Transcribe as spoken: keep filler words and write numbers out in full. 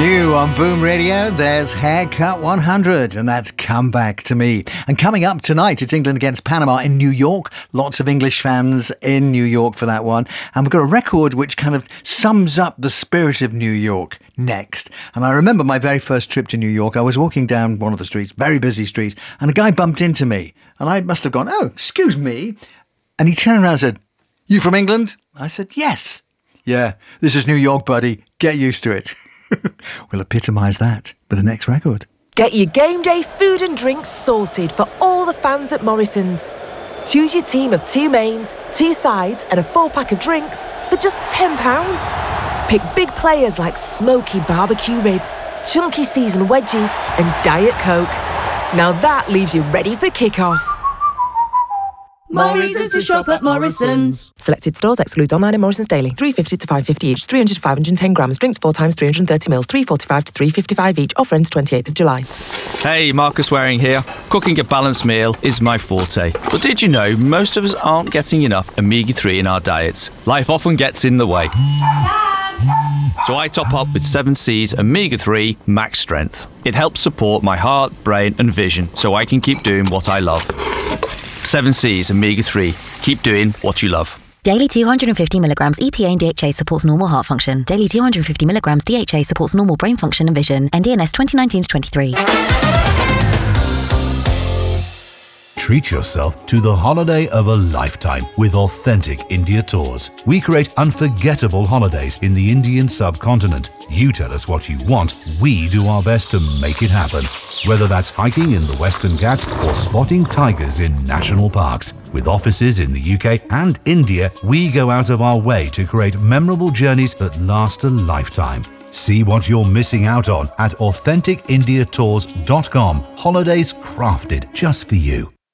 New on Boom Radio, there's Haircut one hundred, and that's Come Back to Me. And coming up tonight, it's England against Panama in New York. Lots of English fans in New York for that one. And we've got a record which kind of sums up the spirit of New York next. And I remember my very first trip to New York. I was walking down one of the streets, very busy street, and a guy bumped into me. And I must have gone, "Oh, excuse me." And he turned around and said, "You from England?" I said, "Yes." "Yeah, this is New York, buddy. Get used to it." We'll epitomise that with the next record. Get your game day food and drinks sorted for all the fans at Morrison's. Choose your team of two mains, two sides and a four-pack of drinks for just ten pounds. Pick big players like smoky barbecue ribs, chunky seasoned wedges and Diet Coke. Now that leaves you ready for kick-off. Morrison's to shop at Morrison's. Selected stores excludes online and Morrison's daily. three fifty to five fifty each, three hundred to five hundred ten grams. Drinks four times three hundred thirty mils, three forty-five to three fifty-five each. Offer ends twenty-eighth of July. Hey, Marcus Waring here. Cooking a balanced meal is my forte. But did you know most of us aren't getting enough omega three in our diets? Life often gets in the way. So I top up with seven C's omega three Max Strength. It helps support my heart, brain and vision so I can keep doing what I love. seven C's omega three. Keep doing what you love. Daily two hundred fifty milligrams E P A and D H A supports normal heart function. Daily two hundred fifty milligrams D H A supports normal brain function and vision. N D N S twenty nineteen to twenty-three. Treat yourself to the holiday of a lifetime with Authentic India Tours. We create unforgettable holidays in the Indian subcontinent. You tell us what you want, we do our best to make it happen. Whether that's hiking in the Western Ghats or spotting tigers in national parks. With offices in the U K and India, we go out of our way to create memorable journeys that last a lifetime. See what you're missing out on at authentic india tours dot com. Holidays crafted just for you.